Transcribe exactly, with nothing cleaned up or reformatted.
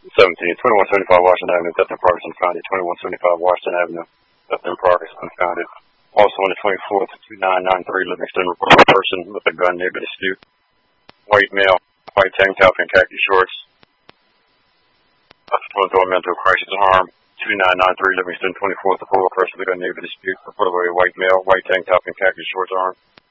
seventeen, twenty-one seventy-five Washington Avenue, death in progress unfounded. twenty-one seventy-five Washington Avenue, death in progress unfounded. Also on the twenty-fourth, two nine nine three Livingston, report a person with a gun near the dispute. White male, white tank top and khaki shorts. Going through a mental crisis harm. two nine nine three Livingston, twenty-fourth, report a person with a gun near the dispute. Report a white male, white tank top and khaki shorts armed.